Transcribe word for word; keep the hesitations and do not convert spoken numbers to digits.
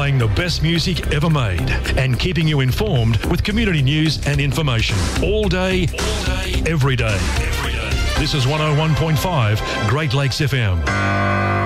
playing the best music ever made and keeping you informed with community news and information. All day, all day, every day. Every day. This is one oh one point five Great Lakes F M.